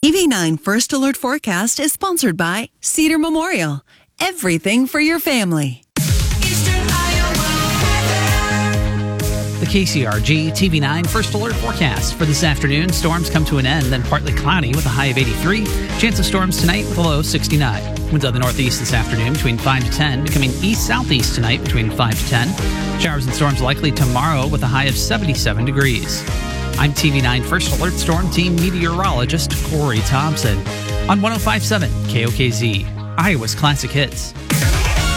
TV9 First Alert Forecast is sponsored by Cedar Memorial. Everything for your family. The KCRG TV9 First Alert Forecast for this afternoon. Storms come to an end, then partly cloudy with a high of 83. Chance of storms tonight with a low of 69. Winds out of the northeast this afternoon between 5 to 10. Becoming east-southeast tonight between 5 to 10. Showers and storms likely tomorrow with a high of 77 degrees. I'm TV9 First Alert Storm Team meteorologist Corey Thompson on 105.7 KOKZ, Iowa's Classic Hits.